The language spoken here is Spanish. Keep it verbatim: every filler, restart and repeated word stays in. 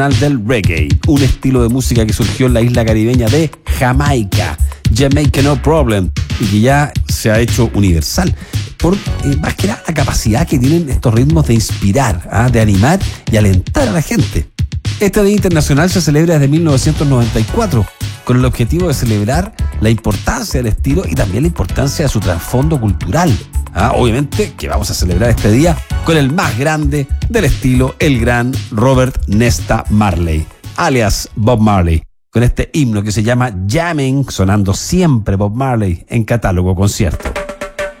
del reggae, un estilo de música que surgió en la isla caribeña de Jamaica, Jamaica No Problem, y que ya se ha hecho universal por eh, más que nada la capacidad que tienen estos ritmos de inspirar, ¿ah? de animar y alentar a la gente. Este Día Internacional se celebra desde mil novecientos noventa y cuatro con el objetivo de celebrar la importancia del estilo y también la importancia de su trasfondo cultural. Ah, obviamente que vamos a celebrar este día con el más grande del estilo, el gran Robert Nesta Marley, alias Bob Marley, con este himno que se llama Jamming, sonando siempre Bob Marley en Catálogo Concierto.